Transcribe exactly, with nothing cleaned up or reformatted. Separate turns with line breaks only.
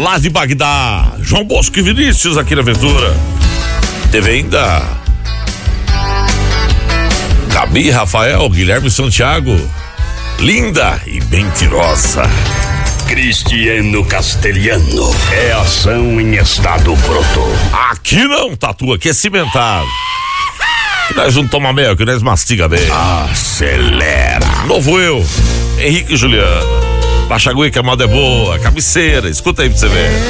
lá de Bagdá, João Bosco e Vinícius aqui na Aventura. Teve ainda Gabi, Rafael, Guilherme Santiago, linda e mentirosa.
Cristiano Castelhano, é ação em estado bruto.
Aqui não, Tatu, aqui é cimentado. Que nós não toma mel, que nós mastiga bem.
Acelera.
Novo eu, Henrique e Juliana. Baixa a aguinha que a moda é boa, cabeceira, escuta aí pra você ver.